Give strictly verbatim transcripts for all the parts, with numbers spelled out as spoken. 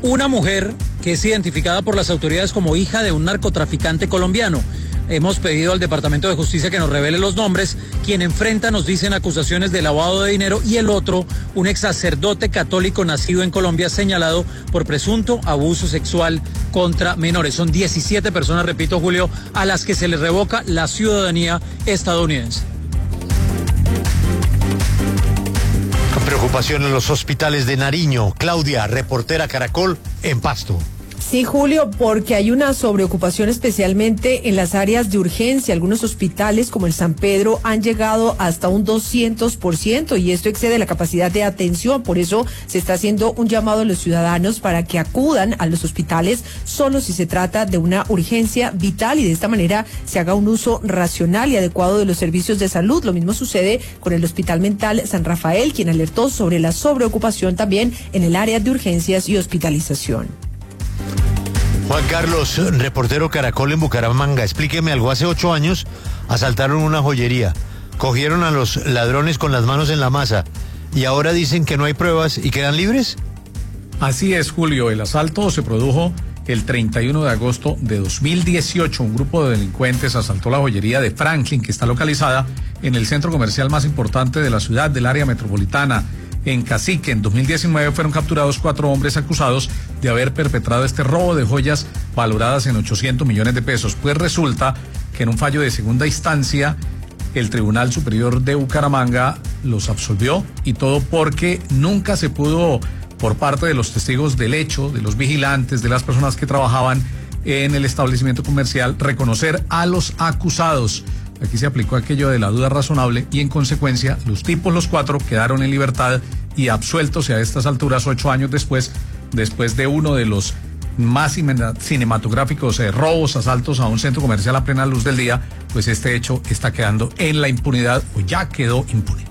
Una mujer que es identificada por las autoridades como hija de un narcotraficante colombiano. Hemos pedido al Departamento de Justicia que nos revele los nombres. Quien enfrenta, nos dicen, acusaciones de lavado de dinero, y el otro, un ex sacerdote católico nacido en Colombia, señalado por presunto abuso sexual contra menores. Son diecisiete personas, repito, Julio, a las que se les revoca la ciudadanía estadounidense. Preocupación en los hospitales de Nariño. Claudia, reportera Caracol, en Pasto. Sí, Julio, porque hay una sobreocupación especialmente en las áreas de urgencia. Algunos hospitales, como el San Pedro, han llegado hasta un doscientos por ciento y esto excede la capacidad de atención. Por eso se está haciendo un llamado a los ciudadanos para que acudan a los hospitales solo si se trata de una urgencia vital y de esta manera se haga un uso racional y adecuado de los servicios de salud. Lo mismo sucede con el Hospital Mental San Rafael, quien alertó sobre la sobreocupación también en el área de urgencias y hospitalización. Juan Carlos, reportero Caracol en Bucaramanga, explíqueme algo. Hace ocho años asaltaron una joyería, cogieron a los ladrones con las manos en la masa y ahora dicen que no hay pruebas y quedan libres. Así es, Julio. El asalto se produjo el treinta y uno de agosto de dos mil dieciocho. Un grupo de delincuentes asaltó la joyería de Franklin, que está localizada en el centro comercial más importante de la ciudad, del área metropolitana. En Cacique, en dos mil diecinueve, fueron capturados cuatro hombres acusados de haber perpetrado este robo de joyas valoradas en ochocientos millones de pesos. Pues resulta que en un fallo de segunda instancia, el Tribunal Superior de Bucaramanga los absolvió, y todo porque nunca se pudo, por parte de los testigos del hecho, de los vigilantes, de las personas que trabajaban en el establecimiento comercial, reconocer a los acusados. Aquí se aplicó aquello de la duda razonable y en consecuencia los tipos, los cuatro, quedaron en libertad y absueltos, y a estas alturas, ocho años después, después de uno de los más cinematográficos eh, robos, asaltos a un centro comercial a plena luz del día, pues este hecho está quedando en la impunidad, o ya quedó impune.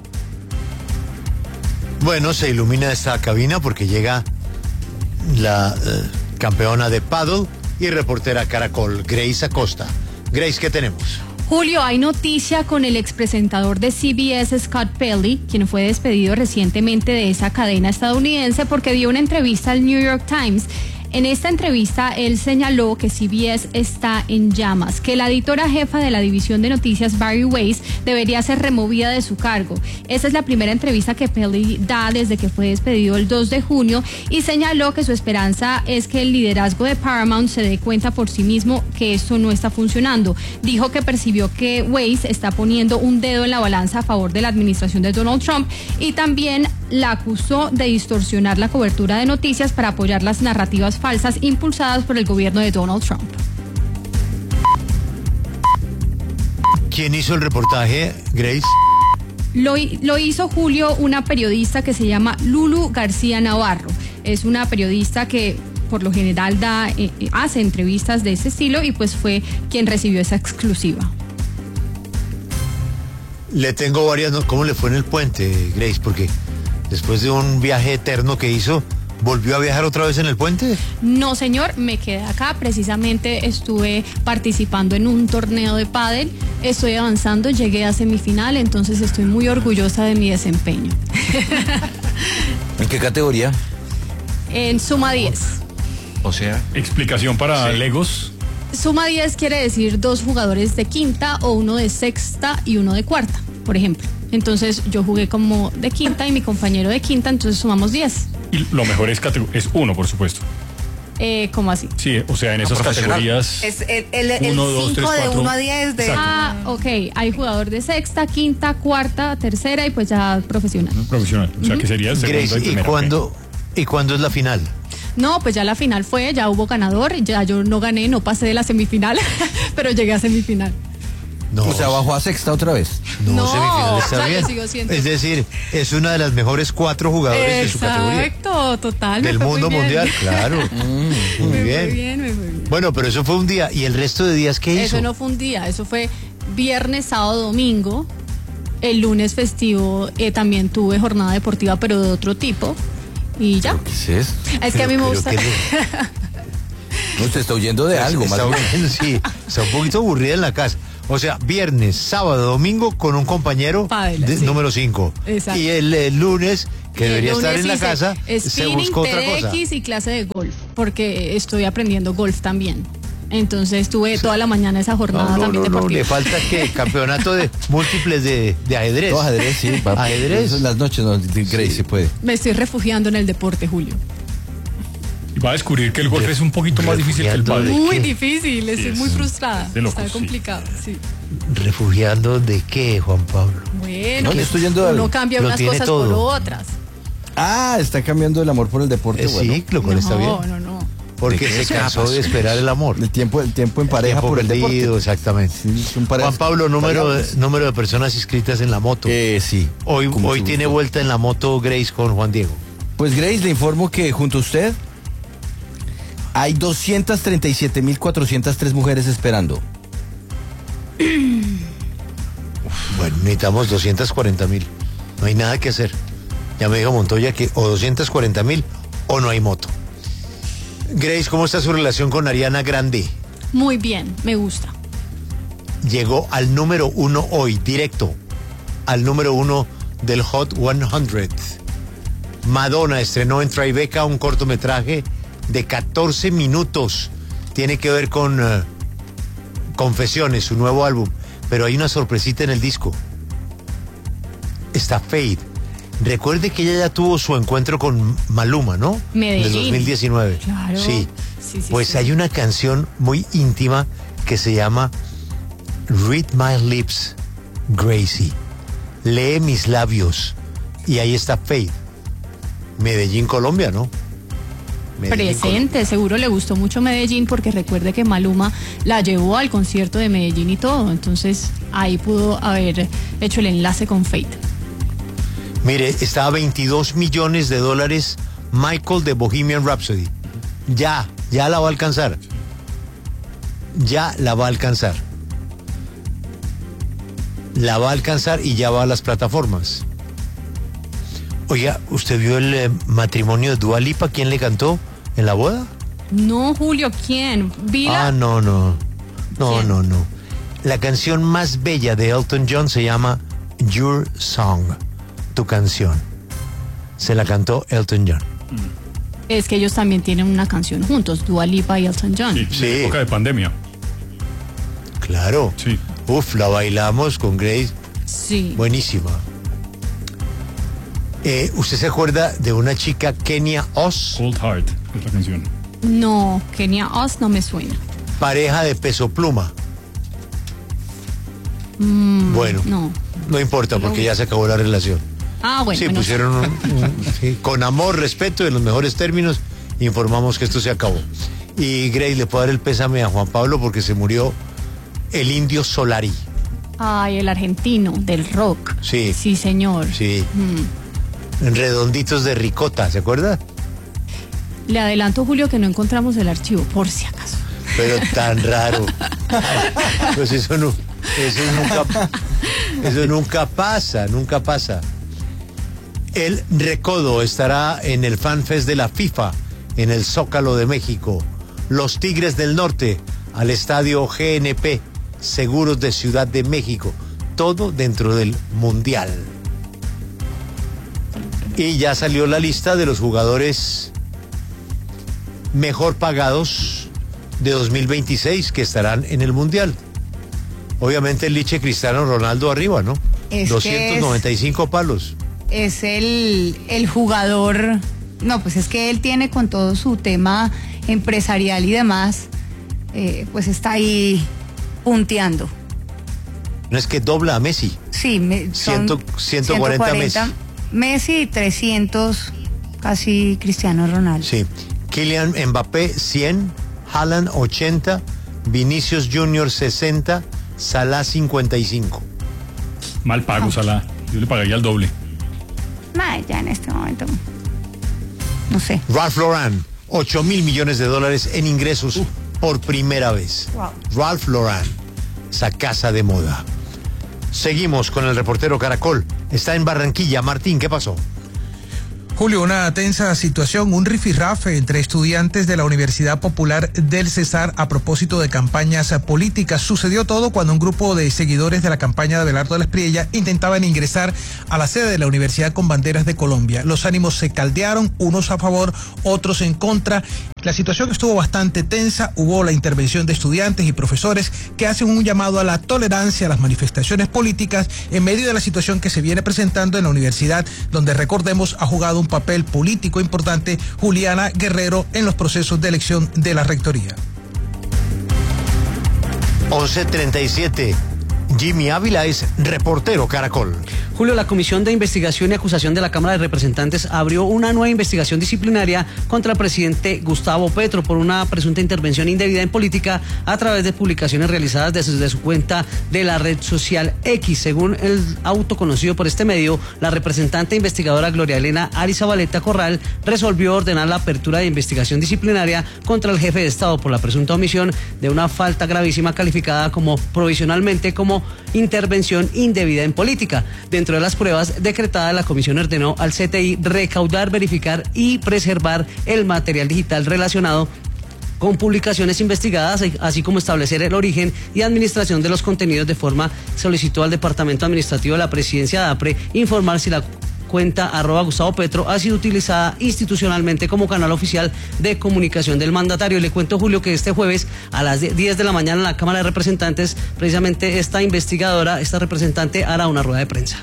Bueno, se ilumina esta cabina porque llega la eh, campeona de paddle y reportera Caracol, Grace Acosta. Grace, ¿qué tenemos? Julio, hay noticia con el expresentador de C B S, Scott Pelley, quien fue despedido recientemente de esa cadena estadounidense porque dio una entrevista al New York Times. En esta entrevista, él señaló que C B S está en llamas, que la editora jefa de la división de noticias, Barry Weiss, debería ser removida de su cargo. Esa es la primera entrevista que Pelley da desde que fue despedido el dos de junio, y señaló que su esperanza es que el liderazgo de Paramount se dé cuenta por sí mismo que esto no está funcionando. Dijo que percibió que Weiss está poniendo un dedo en la balanza a favor de la administración de Donald Trump, y también la acusó de distorsionar la cobertura de noticias para apoyar las narrativas falsas impulsadas por el gobierno de Donald Trump. ¿Quién hizo el reportaje, Grace? Lo, lo hizo, Julio, una periodista que se llama Lulu García Navarro. Es una periodista que por lo general da, eh, hace entrevistas de ese estilo, y pues fue quien recibió esa exclusiva. Le tengo varias, ¿no? ¿Cómo le fue en el puente, Grace? Porque después de un viaje eterno que hizo, ¿volvió a viajar otra vez en el puente? No, señor, me quedé acá. Precisamente estuve participando en un torneo de pádel. Estoy avanzando, llegué a semifinal, entonces estoy muy orgullosa de mi desempeño. ¿En qué categoría? En suma diez. O sea, explicación para sí. Legos. Suma diez quiere decir dos jugadores de quinta, o uno de sexta y uno de cuarta, por ejemplo. Entonces yo jugué como de quinta y mi compañero de quinta, entonces sumamos diez. Y lo mejor es, es uno, por supuesto. Eh, ¿Cómo así? Sí, o sea, en esas categorías. Es el cinco de uno a diez de... Exacto. Ah, ok. Hay jugador de sexta, quinta, cuarta, tercera y pues ya profesional. Profesional, o sea, uh-huh. que sería segunda Grace, y primera. ¿y cuándo, ¿y cuándo es la final? No, pues ya la final fue, ya hubo ganador, ya yo no gané, no pasé de la semifinal, pero llegué a semifinal. No, o sea, bajó a sexta otra vez. No, no semifinal está o sea, bien. yo sigo siendo... Es decir, es una de las mejores cuatro jugadores Exacto, de su categoría. Exacto, total. Del mundo mundial, claro. Mm, muy, bien. muy bien, muy bien. Bueno, pero eso fue un día. ¿Y el resto de días qué hizo? Eso no fue un día, eso fue viernes, sábado, domingo. El lunes festivo eh, también tuve jornada deportiva, pero de otro tipo. Y ya. ¿Qué es eso? Es que pero, a mí me gusta. No, usted está huyendo de algo, está, más bien. Sí, está un poquito aburrida en la casa. O sea, viernes, sábado, domingo con un compañero Padela, de, sí. número cinco. Exacto. Y el, el lunes que debería lunes estar en la hice casa, se spinning, buscó otra T D X cosa. y clase de golf, porque estoy aprendiendo golf también. Entonces tuve toda la mañana esa jornada No, no, también no, no, deportiva. le falta que campeonato de múltiples de, de ajedrez. Todo ajedrez, sí. va- Ajedrez. eso en las noches, no, Grace, se puede. Me estoy refugiando en el deporte, Julio. Y va a descubrir que el golf es un poquito más difícil que el Refugiando pádel. ¿De Muy qué? difícil, estoy Es muy frustrada. de locos, Está sí. complicado, sí. ¿Refugiando de qué, Juan Pablo? Bueno, No, le estoy yendo a- uno cambia lo unas tiene cosas todo. por otras. Ah, está cambiando el amor por el deporte, Eh, bueno. sí, lo cual no, está bien. no, no. Porque ¿De qué se eso? cansó de esperar el amor. El tiempo, el tiempo en pareja Tiempo por el perdido, deporte. exactamente. Sí, son parejas Juan Pablo, número de, variables. número de personas inscritas en la moto. Eh, sí. hoy con hoy mucho tiene gusto. vuelta en la moto Grace con Juan Diego. Pues Grace, le informo que junto a usted hay doscientas treinta y siete mil cuatrocientas tres mujeres esperando. Bueno, necesitamos doscientos cuarenta mil. No hay nada que hacer. Ya me dijo Montoya que o doscientos cuarenta mil o no hay moto. Grace, ¿cómo está su relación con Ariana Grande? Muy bien, me gusta. Llegó al número uno hoy, directo. Al número uno del Hot cien. Madonna estrenó en Tribeca un cortometraje de catorce minutos. Tiene que ver con uh, Confesiones, su nuevo álbum. Pero hay una sorpresita en el disco. Está Fade. Recuerde que ella ya tuvo su encuentro con Maluma, ¿no? Medellín. En el dos mil diecinueve. Claro. Sí. Sí, sí, Pues sí. hay una canción muy íntima que se llama Read My Lips, Gracie. Lee mis labios. Y ahí está Fade. Medellín, Colombia, ¿no? Medellín, Presente, seguro le gustó mucho Medellín porque recuerde que Maluma la llevó al concierto de Medellín y todo, entonces ahí pudo haber hecho el enlace con Fate. Mire, está a veintidós millones de dólares Michael de Bohemian Rhapsody. Ya, ya la va a alcanzar. Ya la va a alcanzar. La va a alcanzar y ya va a las plataformas. Oiga, ¿usted vio el eh, matrimonio de Dua Lipa? ¿Quién le cantó en la boda? No, Julio, ¿quién? Vi la- Ah, no, no. No, ¿Quién? no, no. La canción más bella de Elton John se llama Your Song, tu canción. Se la cantó Elton John. Es que ellos también tienen una canción juntos, Dua Lipa y Elton John. Sí, Sí. en época de pandemia. Claro. Sí. Uf, la bailamos con Grace. Sí. Buenísima. Eh, ¿Usted se acuerda de una chica, Kenya Oz, Cold Heart es la canción. No, Kenia Oz no me suena. pareja de Peso Pluma? bueno, No. no importa porque ya se acabó la relación. Ah, bueno. Sí, bueno, pusieron un- un- sí, con amor, respeto y en los mejores términos, informamos que esto se acabó. Y Grace, le puedo dar el pésame a Juan Pablo porque se murió el Indio Solari. Ay, el argentino del rock. Sí. Sí, señor. Sí. Mm. Redonditos de ricota, ¿se acuerda? Le adelanto, Julio, que no encontramos el archivo, por si acaso. Pero tan raro. Pues eso no, eso nunca, eso nunca pasa, nunca pasa. El Recodo estará en el FanFest de la FIFA, en el Zócalo de México. Los Tigres del Norte, al estadio G N P, Seguros de Ciudad de México. Todo dentro del Mundial. Y ya salió la lista de los jugadores mejor pagados de dos mil veintiséis que estarán en el Mundial. Obviamente el Liche Cristiano Ronaldo arriba, ¿no? Es que doscientos noventa y cinco palos. Es el, el jugador, no, pues es que él tiene con todo su tema empresarial y demás, eh, pues está ahí punteando. No es que dobla a Messi. Sí, me, son Ciento- ciento cuarenta Messi. Messi y trescientos casi Cristiano Ronaldo. Sí. Kylian Mbappé cien, Haaland ochenta, Vinicius Junior sesenta, Salah cincuenta y cinco. Mal pago, Salah. Yo le pagaría el doble. Nah, ya en este momento, no sé. Ralph Lauren, ocho mil millones de dólares en ingresos por primera vez. Wow. Ralph Lauren, esa casa de moda. Seguimos con el reportero Caracol. Está en Barranquilla. Martín, ¿qué pasó? Julio, una tensa situación, un rifirrafe entre estudiantes de la Universidad Popular del Cesar a propósito de campañas políticas. Sucedió todo cuando un grupo de seguidores de la campaña de Abelardo de la Espriella intentaban ingresar a la sede de la Universidad con banderas de Colombia. Los ánimos se caldearon, unos a favor, otros en contra. La situación estuvo bastante tensa, hubo la intervención de estudiantes y profesores que hacen un llamado a la tolerancia a las manifestaciones políticas en medio de la situación que se viene presentando en la universidad, donde recordemos ha jugado un papel político importante Juliana Guerrero en los procesos de elección de la rectoría. once treinta y siete. Jimmy Ávila es reportero Caracol. Julio, la Comisión de Investigación y Acusación de la Cámara de Representantes abrió una nueva investigación disciplinaria contra el presidente Gustavo Petro por una presunta intervención indebida en política a través de publicaciones realizadas desde su cuenta de la red social X. Según el auto conocido por este medio, la representante investigadora Gloria Elena Arizabaleta Corral resolvió ordenar la apertura de investigación disciplinaria contra el jefe de Estado por la presunta omisión de una falta gravísima calificada como provisionalmente como intervención indebida en política. Dentro de las pruebas decretadas, la comisión ordenó al C T I recaudar, verificar y preservar el material digital relacionado con publicaciones investigadas, así como establecer el origen y administración de los contenidos. De forma, solicitó al Departamento Administrativo de la Presidencia de APRE informar si la cuenta arroba Gustavo Petro ha sido utilizada institucionalmente como canal oficial de comunicación del mandatario. Le cuento, Julio, que este jueves a las diez de la mañana en la Cámara de Representantes, precisamente esta investigadora, esta representante, hará una rueda de prensa.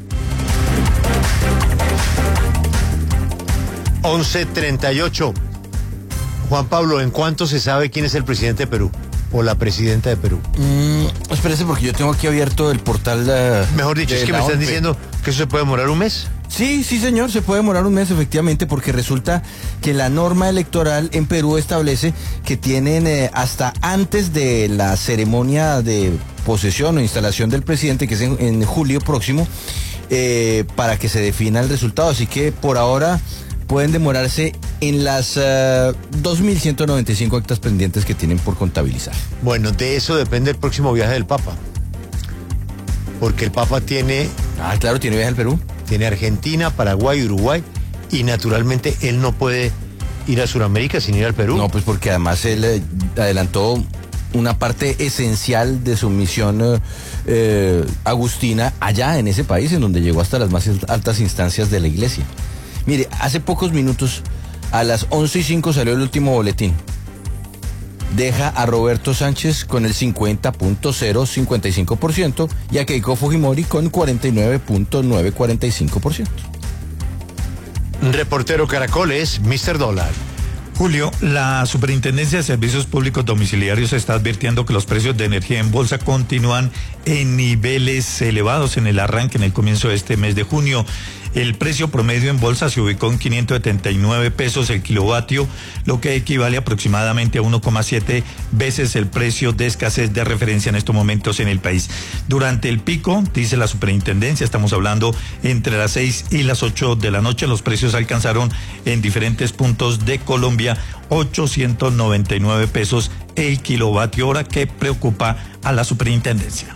once treinta y ocho. Juan Pablo, ¿en cuánto se sabe quién es el presidente de Perú? O la presidenta de Perú. Mm, espérese, porque yo tengo aquí abierto el portal de... Mejor dicho, es que me están diciendo que eso se puede demorar un mes. Sí, sí, señor, se puede demorar un mes, efectivamente, porque resulta que la norma electoral en Perú establece que tienen eh, hasta antes de la ceremonia de posesión o instalación del presidente, que es en, en julio próximo, eh, para que se defina el resultado. Así que por ahora pueden demorarse en las uh, dos mil ciento noventa y cinco actas pendientes que tienen por contabilizar. Bueno, de eso depende el próximo viaje del Papa. Porque el Papa tiene... Ah, claro, tiene viaje al Perú. Tiene Argentina, Paraguay, Uruguay, y naturalmente él no puede ir a Sudamérica sin ir al Perú. No, pues porque además él eh, adelantó una parte esencial de su misión eh, eh, agustina allá en ese país, en donde llegó hasta las más altas instancias de la iglesia. Mire, hace pocos minutos, a las once y cinco salió el último boletín. Deja a Roberto Sánchez con el cincuenta punto cero cincuenta y cinco por ciento y a Keiko Fujimori con cuarenta y nueve punto novecientos cuarenta y cinco por ciento. Reportero Caracol es mister Dólar. Julio, la Superintendencia de Servicios Públicos Domiciliarios está advirtiendo que los precios de energía en bolsa continúan en niveles elevados en el arranque, en el comienzo de este mes de junio. El precio promedio en bolsa se ubicó en quinientos setenta y nueve pesos el kilovatio, lo que equivale aproximadamente a uno coma siete veces el precio de escasez de referencia en estos momentos en el país. Durante el pico, dice la superintendencia, estamos hablando entre las seis y las ocho de la noche, los precios alcanzaron en diferentes puntos de Colombia ochocientos noventa y nueve pesos el kilovatio hora, que preocupa a la superintendencia.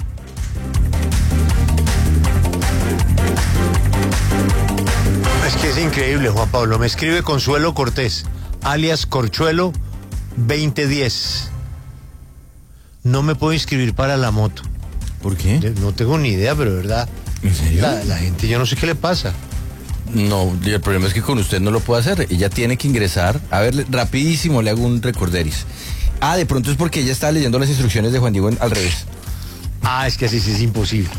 Es que es increíble, Juan Pablo. Me escribe Consuelo Cortés, alias Corchuelo veinte diez. No me puedo inscribir para la moto. ¿Por qué? No tengo ni idea, pero de verdad. ¿En serio? La, la gente, yo no sé qué le pasa. No, el problema es que con usted no lo puede hacer. Ella tiene que ingresar. A ver, rapidísimo le hago un recorderis. Ah, de pronto es porque ella está leyendo las instrucciones de Juan Diego en, al revés. Ah, es que así sí es imposible.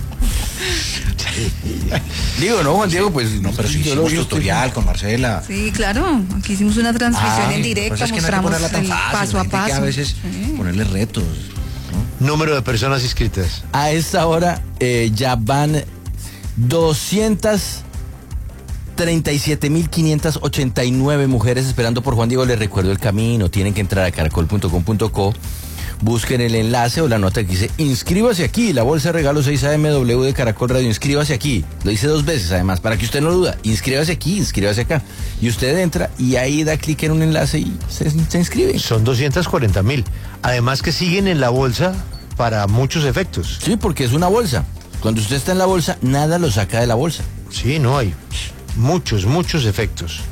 Digo, no, Juan Diego, pues... No, pero sí hicimos tutorial con Marcela. Sí, claro, aquí hicimos una transmisión ah, en directo, pues es que mostramos no hay que el tan fácil, paso a paso. Que a veces sí. Ponerle retos, ¿no? Número de personas inscritas. A esta hora eh, ya van doscientas treinta y siete mil quinientas ochenta y nueve mujeres esperando por Juan Diego. Les recuerdo el camino, tienen que entrar a caracol punto com punto co, busquen el enlace o la nota que dice inscríbase aquí, la bolsa de regalos seis A M W de Caracol Radio, inscríbase aquí, lo hice dos veces además, para que usted no duda, inscríbase aquí, inscríbase acá, y usted entra y ahí da clic en un enlace y se, se inscribe. Son doscientas cuarenta mil, además que siguen en la bolsa para muchos efectos. Sí, porque es una bolsa, cuando usted está en la bolsa, nada lo saca de la bolsa. Sí, no hay. muchos, muchos efectos.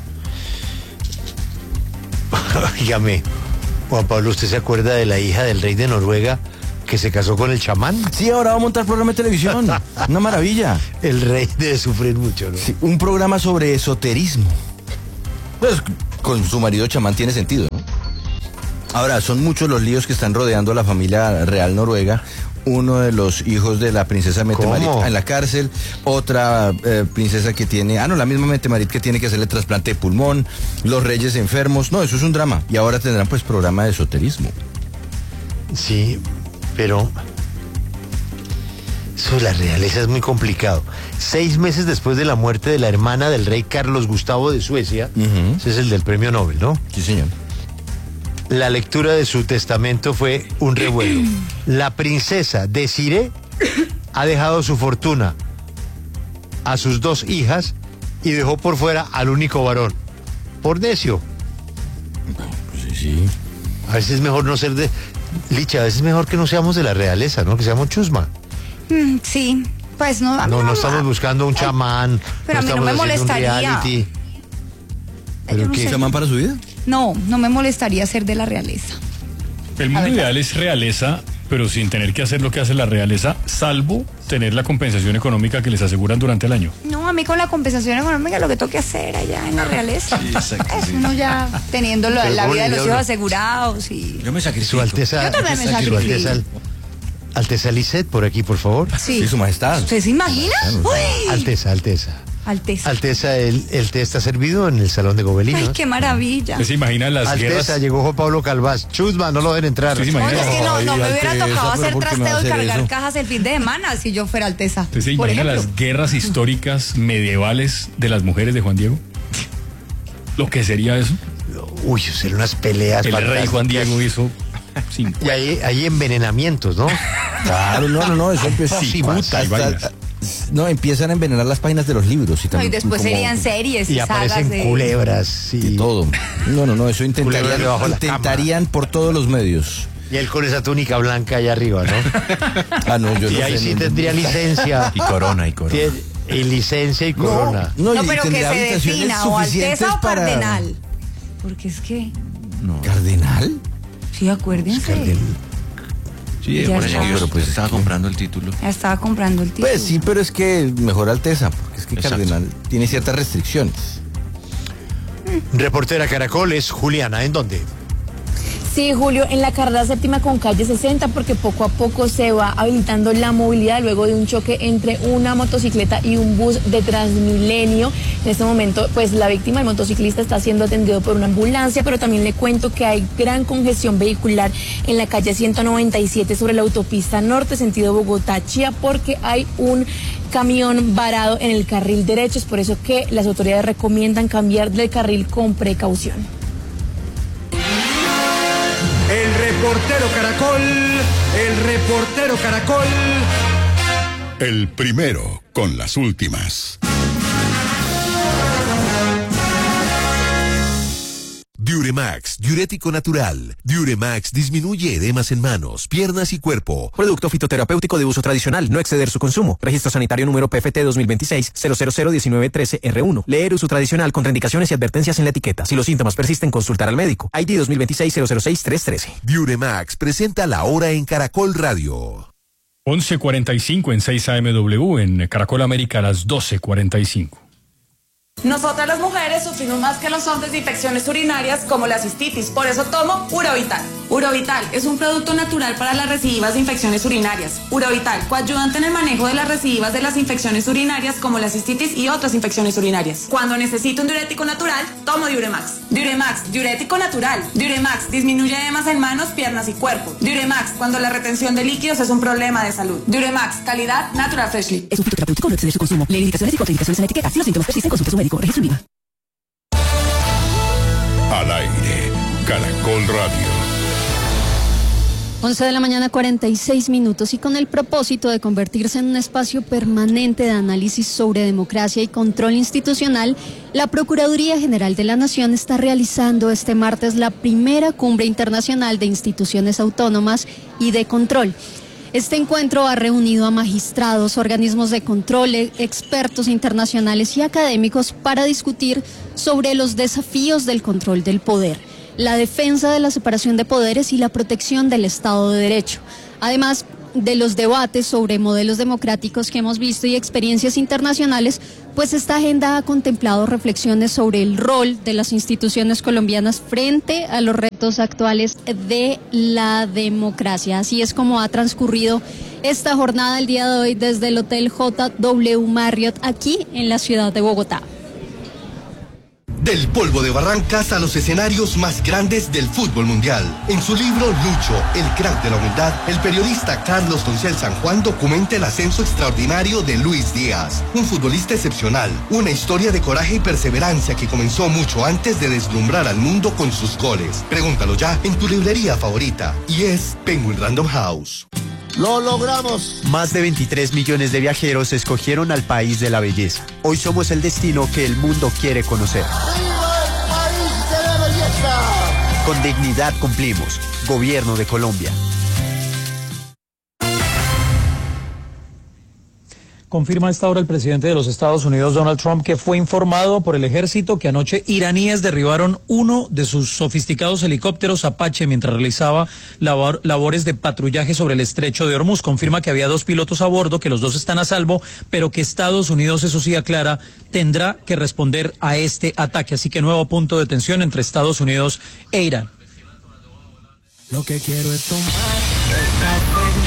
Dígame, Juan Pablo, ¿usted se acuerda de la hija del rey de Noruega que se casó con el chamán? Sí, ahora va a montar programa de televisión. Una maravilla. El rey debe sufrir mucho, ¿no? Sí, un programa sobre esoterismo. Pues con su marido chamán tiene sentido, ¿no? Ahora, son muchos los líos que están rodeando a la familia real noruega. Uno de los hijos de la princesa Mette-Marit en la cárcel, otra eh, princesa que tiene, ah no, la misma Mette-Marit que tiene que hacerle trasplante de pulmón, los reyes enfermos, no, eso es un drama. Y ahora tendrán pues programa de esoterismo. Sí, pero eso de la realeza es muy complicado. Seis meses después de la muerte de la hermana del rey Carlos Gustavo de Suecia, uh-huh. Ese es el del premio Nobel, ¿no? Sí, señor. La lectura de su testamento fue un revuelo. La princesa Desiree ha dejado su fortuna a sus dos hijas y dejó por fuera al único varón. Por necio. Sí, sí. A veces es mejor no ser de... Licha, a veces es mejor que no seamos de la realeza, ¿no? Que seamos chusma. Mm, sí, pues no... No, no, no estamos buscando un chamán. Pero no a mí no me molestaría. Un reality. ¿Pero no qué? Sé. ¿Chamán para su vida? No, no me molestaría ser de la realeza. El mundo ideal es realeza, pero sin tener que hacer lo que hace la realeza, salvo tener la compensación económica que les aseguran durante el año. No, a mí con la compensación económica lo que toque hacer allá en la realeza. Sí, exacto. Es sí. uno ya teniendo lo, la vida de los hijos asegurados y... Yo me sacrifico. Su Alteza, Yo también me sacrifico. Alteza, Alteza Lisset, por aquí, por favor. Sí. Sí, su majestad. ¿Usted se imagina? Uy. Alteza, Alteza. Alteza. Alteza, el, el té está servido en el salón de Gobelinos. Ay, qué maravilla. ¿Usted se imagina las Alteza, guerras? llegó Juan Pablo Calvás. Chusma, no lo dejen entrar. ¿Usted se No, imagina, es que no, no me hubiera Alteza, tocado pero hacer ¿por qué me va a trasteo y hacer cargar eso? cajas el fin de semana si yo fuera Alteza. ¿Usted se Por imagina ejemplo. las guerras históricas medievales de las mujeres de Juan Diego? ¿Lo que sería eso? Uy, serían unas peleas. El rey Juan Diego hizo... cinco. Y hay, hay envenenamientos, ¿no? Claro, no, no, no, eso empieza... Sí, puta, y vainas. No, empiezan a envenenar las páginas de los libros. Y, No, también, y después como, serían series y, Y aparecen sagas de... culebras. y Y, todo. No, no, no, eso Culebras intentarían, debajo de la intentarían por todos los medios. y él con esa túnica blanca allá arriba, ¿no? Ah, no, yo Y no ahí sé, sí no- tendría licencia. Y corona, y corona. Tiene- Y licencia y corona. No, No, y pero que tendría se habitaciones defina o suficientes Alteza o para- Cardenal. Porque es que... No. ¿Cardenal? Sí, acuérdense. Sí, Ya por está. eso Pero pues estaba es que- comprando el título. Ya estaba comprando el título. Pues sí, pero es que mejor Alteza, porque es que Exacto. Cardenal tiene ciertas restricciones. Reportera Caracoles, Juliana, ¿en dónde? Sí, Julio, en la carrera séptima con calle sesenta, porque poco a poco se va habilitando la movilidad luego de un choque entre una motocicleta y un bus de Transmilenio. En este momento, pues la víctima, el motociclista, está siendo atendido por una ambulancia, pero también le cuento que hay gran congestión vehicular en la calle ciento noventa y siete sobre la autopista norte, sentido Bogotá-Chía, porque hay un camión varado en el carril derecho. Es por eso que las autoridades recomiendan cambiar de carril con precaución. El reportero Caracol, el reportero Caracol. El primero con las últimas. Diuremax, diurético natural. Diuremax disminuye edemas en manos, piernas y cuerpo. Producto fitoterapéutico de uso tradicional, no exceder su consumo. Registro sanitario número P F T dos mil veintiséis cero cero cero diecinueve trece R uno. Leer uso tradicional, contraindicaciones y advertencias en la etiqueta. Si los síntomas persisten, consultar al médico. I D dos mil veintiséis cero cero seis tres trece. Diuremax presenta la hora en Caracol Radio. once cuarenta y cinco en seis A M W, en Caracol América a las doce cuarenta y cinco. Nosotras las mujeres sufrimos más que los hombres de infecciones urinarias como la cistitis, por eso tomo Urovital. Urovital es un producto natural para las recidivas de infecciones urinarias. Urovital, coayudante en el manejo de las recidivas de las infecciones urinarias como la cistitis y otras infecciones urinarias. Cuando necesito un diurético natural, tomo Diuremax. Diuremax, diurético natural. Diuremax disminuye edemas en manos, piernas y cuerpo. Diuremax, cuando la retención de líquidos es un problema de salud. Diuremax, calidad Natural Freshly. Es un fitoterapéutico, no exceder su consumo. Lee indicaciones y contraindicaciones en la etiqueta. Si los síntomas persisten, consulte a su médico. Registro INVIMA. Al aire, Caracol Radio. once de la mañana, cuarenta y seis minutos, y con el propósito de convertirse en un espacio permanente de análisis sobre democracia y control institucional, la Procuraduría General de la Nación está realizando este martes la primera cumbre internacional de instituciones autónomas y de control. Este encuentro ha reunido a magistrados, organismos de control, expertos internacionales y académicos para discutir sobre los desafíos del control del poder, la defensa de la separación de poderes y la protección del Estado de Derecho. Además de los debates sobre modelos democráticos que hemos visto y experiencias internacionales, pues esta agenda ha contemplado reflexiones sobre el rol de las instituciones colombianas frente a los retos actuales de la democracia. Así es como ha transcurrido esta jornada el día de hoy desde el Hotel J W Marriott aquí en la ciudad de Bogotá. Del polvo de Barrancas a los escenarios más grandes del fútbol mundial. En su libro Lucho, el crack de la humildad, el periodista Carlos Doncel San Juan documenta el ascenso extraordinario de Luis Díaz, un futbolista excepcional, una historia de coraje y perseverancia que comenzó mucho antes de deslumbrar al mundo con sus goles. Pregúntalo ya en tu librería favorita, y es Penguin Random House. ¡Lo logramos! Más de veintitrés millones de viajeros escogieron al país de la belleza. Hoy somos el destino que el mundo quiere conocer. ¡Viva el país de la belleza! Con dignidad cumplimos. Gobierno de Colombia. Confirma a esta hora el presidente de los Estados Unidos, Donald Trump, que fue informado por el ejército que anoche iraníes derribaron uno de sus sofisticados helicópteros Apache mientras realizaba labor, labores de patrullaje sobre el estrecho de Hormuz. Confirma que había dos pilotos a bordo, que los dos están a salvo, pero que Estados Unidos, eso sí aclara, tendrá que responder a este ataque. Así que nuevo punto de tensión entre Estados Unidos e Irán. Lo que quiero es tomar el café.